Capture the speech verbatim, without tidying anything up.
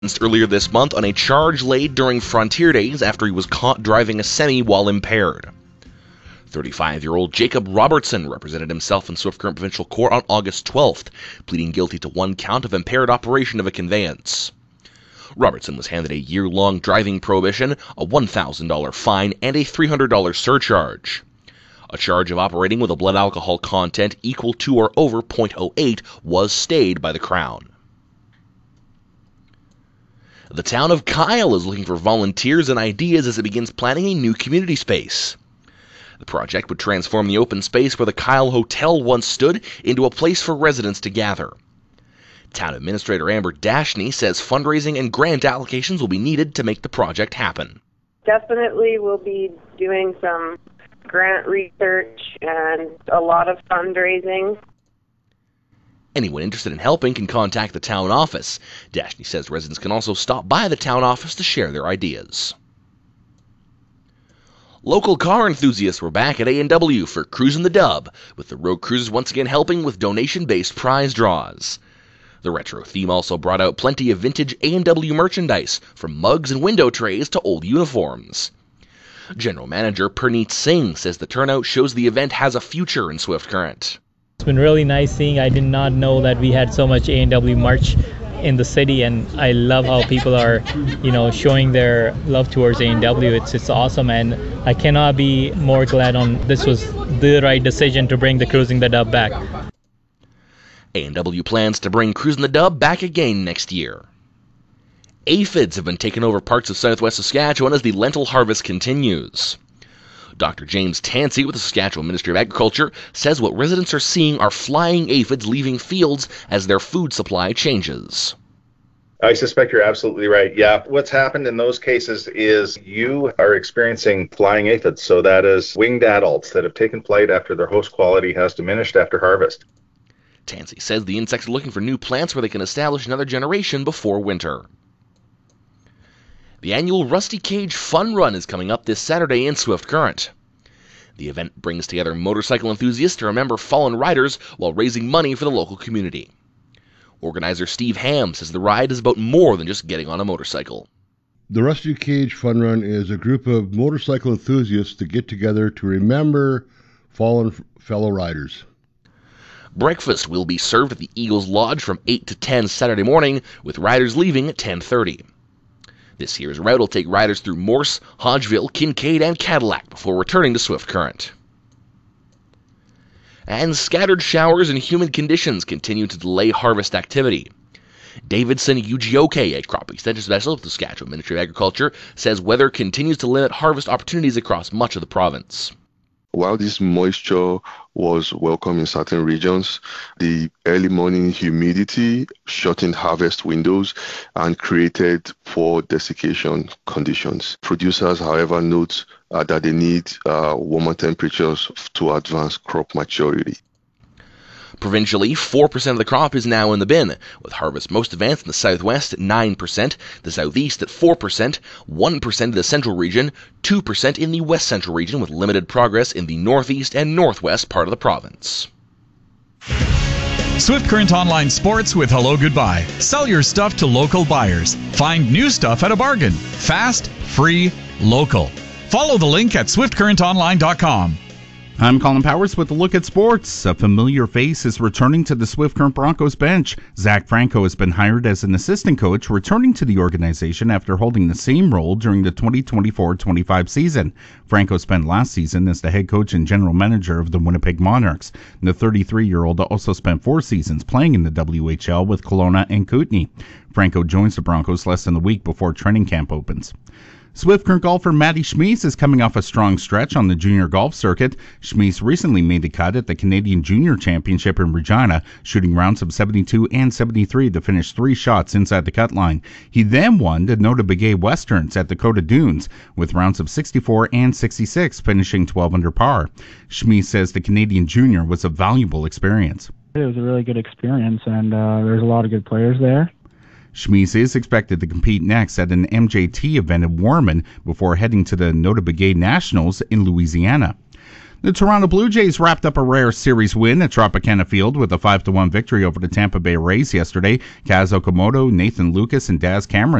Earlier this month on a charge laid during Frontier Days after he was caught driving a semi while impaired. thirty-five-year-old Jacob Robertson represented himself in Swift Current Provincial Court on August twelfth, pleading guilty to one count of impaired operation of a conveyance. Robertson was handed a year-long driving prohibition, a one thousand dollars fine, and a three hundred dollars surcharge. A charge of operating with a blood alcohol content equal to or over zero point zero eight was stayed by the Crown. The town of Kyle is looking for volunteers and ideas as it begins planning a new community space. The project would transform the open space where the Kyle Hotel once stood into a place for residents to gather. Town Administrator Amber Dashney says fundraising and grant allocations will be needed to make the project happen. Definitely we'll be doing some grant research and a lot of fundraising. Anyone interested in helping can contact the town office. Dashney says residents can also stop by the town office to share their ideas. Local car enthusiasts were back at A and W for Cruisin' the Dub, with the road cruisers once again helping with donation-based prize draws. The retro theme also brought out plenty of vintage A and W merchandise, from mugs and window trays to old uniforms. General Manager Perneet Singh says the turnout shows the event has a future in Swift Current. It's been really nice seeing. I did not know that we had so much A and W merch in the city, and I love how people are, you know, showing their love towards A and W. It's it's awesome, and I cannot be more glad on this was the right decision to bring the Cruising the Dub back. A and W plans to bring Cruising the Dub back again next year. Aphids have been taking over parts of southwest Saskatchewan as the lentil harvest continues. Doctor James Tansey with the Saskatchewan Ministry of Agriculture says what residents are seeing are flying aphids leaving fields as their food supply changes. I suspect you're absolutely right. Yeah, what's happened in those cases is you are experiencing flying aphids. So that is winged adults that have taken flight after their host quality has diminished after harvest. Tansey says the insects are looking for new plants where they can establish another generation before winter. The annual Rusty Cage Fun Run is coming up this Saturday in Swift Current. The event brings together motorcycle enthusiasts to remember fallen riders while raising money for the local community. Organizer Steve Ham says the ride is about more than just getting on a motorcycle. The Rusty Cage Fun Run is a group of motorcycle enthusiasts to get together to remember fallen fellow riders. Breakfast will be served at the Eagles Lodge from eight to ten Saturday morning, with riders leaving at ten thirty. This year's route will take riders through Morse, Hodgeville, Kincaid, and Cadillac before returning to Swift Current. And scattered showers and humid conditions continue to delay harvest activity. Davidson Ugioke, a crop extension specialist with the Saskatchewan Ministry of Agriculture, says weather continues to limit harvest opportunities across much of the province. While this moisture was welcome in certain regions, the early morning humidity shortened harvest windows and created poor desiccation conditions. Producers, however, note uh, that they need uh, warmer temperatures to advance crop maturity. Provincially, four percent of the crop is now in the bin, with harvest most advanced in the southwest at nine percent, the southeast at four percent, one percent in the central region, two percent in the west central region, with limited progress in the northeast and northwest part of the province. Swift Current Online Sports with Hello Goodbye. Sell your stuff to local buyers. Find new stuff at a bargain. Fast, free, local. Follow the link at swift current online dot com. I'm Colin Powers with a look at sports. A familiar face is returning to the Swift Current Broncos bench. Zach Franco has been hired as an assistant coach, returning to the organization after holding the same role during the twenty twenty-four twenty-five season. Franco spent last season as the head coach and general manager of the Winnipeg Monarchs. The thirty-three-year-old also spent four seasons playing in the W H L with Kelowna and Kootenay. Franco joins the Broncos less than a week before training camp opens. Swift Current golfer Matty Schmies is coming off a strong stretch on the junior golf circuit. Schmies recently made the cut at the Canadian Junior Championship in Regina, shooting rounds of seventy-two and seventy-three to finish three shots inside the cut line. He then won the Nota Begay Westerns at Dakota Dunes, with rounds of sixty-four and sixty-six, finishing twelve under par. Schmies says the Canadian Junior was a valuable experience. It was a really good experience, and uh, there's a lot of good players there. Schmies is expected to compete next at an M J T event in Warman before heading to the Nota Begay Nationals in Louisiana. The Toronto Blue Jays wrapped up a rare series win at Tropicana Field with a five to one victory over the Tampa Bay Rays yesterday. Kaz Okamoto, Nathan Lucas, and Daz Cameron